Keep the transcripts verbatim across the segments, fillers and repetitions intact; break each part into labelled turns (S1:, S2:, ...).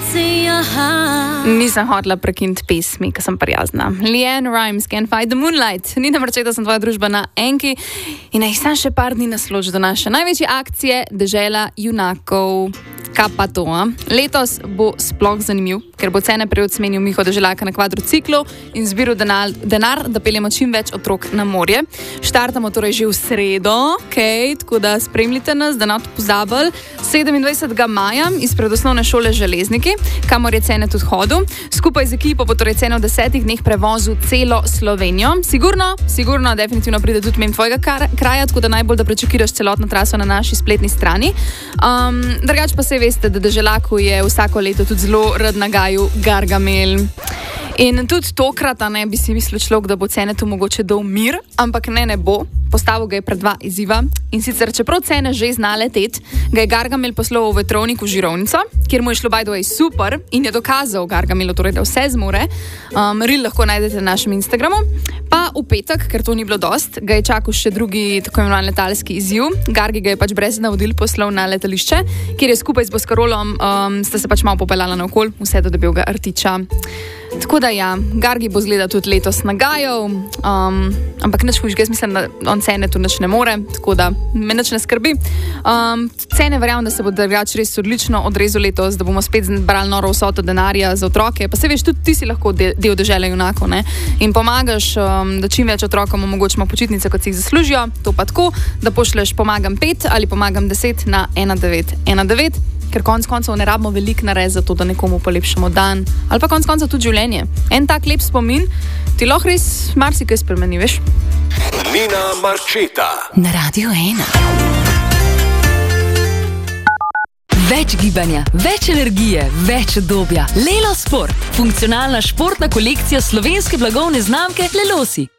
S1: Nisem hotela prekiniti pesmi, ker sem prijazna. Leanne Rimes, Can't Fight the Moonlight. Ni nam reči, da sem tvoja družba na Enki in naj sam še par dni nasloži do naše največje akcije Dežela junakov. Kaj pa to? A? Letos bo sploh zanimiv, ker bo cene prej odsmenil Miho Deželjaka na kvadrociklu in zbiral denar, denar, da peljemo čim več otrok na morje. Štartamo torej že v sredo, okay, tako da spremljite nas, da ne boste pozabili. sedemindvajsetega maja izpred osnovne šole Železniki, kamor je cene tudi hodil. Skupaj z ekipo bo torej cene v desetih dneh prevozil celo Slovenijo. Sigurno, sigurno, definitivno pride tudi mimo tvojega kraja, tako da najbolj, da prečekiraš celotno traso na naši spletni strani. Um, drugač pa se veste, da Deželjaku je vsako leto tudi zelo rad nagajal Gargamel. In tudi tokrat, a ne bi si mislil človek, da bo cene tu mogoče dal mir, ampak ne, ne bo. Postavil ga je pred dva izziva in sicer, čeprav cene že zna leteti, ga je Gargamel poslal v vetrovnik v Žirovnico, kjer mu je šlo by the way super in je dokazal Gargamelu, torej, da vse zmore. Um, Reel lahko najdete na našem Instagramu. Pa v petek, ker to ni bilo dost, ga je čakal še drugi tako imenovan letalski izziv. Gargi ga je pač brez navodil poslal na letališče, kjer je skupaj z Boskarolom um, sta se pač malo popeljala naokol, vse do debelega rtiča. Tako da ja, Gargi bo zgleda tudi letos nagajal, um, ampak nič hujš, jaz mislim, da on cene tu nič ne more, tako da me nič ne skrbi. Um, cene verjamem, da se bo drugač res odlično odrezal letos, da bomo spet brali noro vsoto denarja za otroke, pa se veš, tudi ti si lahko de, del Dežele junakov, ne? In pomagaš, um, da čim več otrokom omogočimo počitnice, kot si jih zaslužijo, to pa tako, da pošleš pomagam pet ali pomagam deset na ena devet ena devet. Ker konc koncev ne rabimo veliko narediti za to, da nekomu polepšamo dan, ali pa konc koncev tudi življenje. En tak lep spomin ti lahko res marsikaj spremeni, veš?
S2: Nina Marčeta
S3: na Radio ena. Več gibanja, več energije, več udobja. Lelo Sport, funkcionalna športna kolekcija slovenske blagovne znamke Lelosi.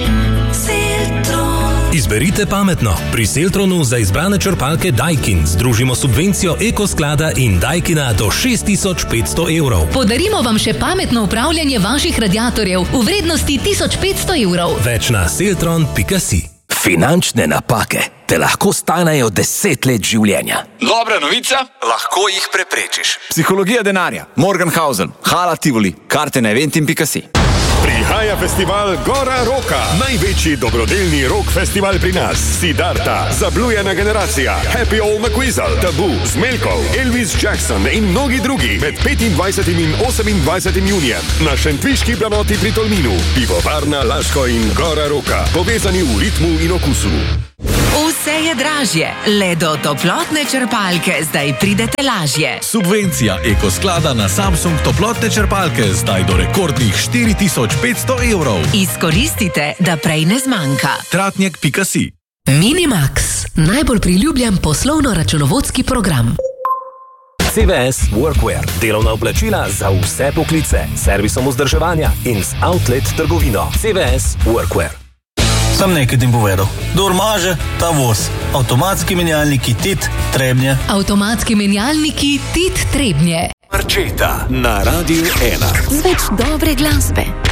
S4: Izberite pametno. Pri Seltronu za izbrane črpalke Daikin združimo subvencijo Ekosklada in Daikina do šest tisoč petsto evrov.
S3: Podarimo vam še pametno upravljanje vaših radiatorjev v vrednosti tisoč petsto evrov.
S4: Več na seltron pika si.
S5: Finančne napake te lahko stanejo deset let življenja.
S2: Dobra novica, lahko jih preprečiš.
S6: Psihologija denarja, Morgenhausen, Hala Tivoli, karte na eventim pika si.
S7: Prihaja festival Gora Roka, največji dobrodelni rock festival pri nas. Siddharta, Zablujena generacija, Happy Old McQuizzle, Tabu, Zmelkov, Elvis Jackson in mnogi drugi med petindvajsetim in osemindvajsetim junijem na šentviški planoti pri Tolminu. Pivovarna Laško in Gora Roka, povezani v ritmu in okusu.
S3: Vse je dražje, le do toplotne črpalke zdaj pridete lažje.
S8: Subvencija Ekosklada na Samsung toplotne črpalke zdaj do rekordnih štiri tisoč petsto evrov.
S3: Izkoristite, da prej ne zmanjka.
S8: Tratnjak pika si.
S3: Minimax, najbolj priljubljen poslovno-računovodski program.
S4: C V S Workwear, delovna oblačila za vse poklice, servisom vzdrževanja in z outlet trgovino. C V S Workwear.
S9: Sam nekaj ti povedal. Kdor maže, ta voz. Avtomatski menjalniki Tit Trebnje.
S3: Avtomatski menjalniki Tit Trebnje.
S2: Marčeta na Radio ena.
S3: Z več dobre glasbe.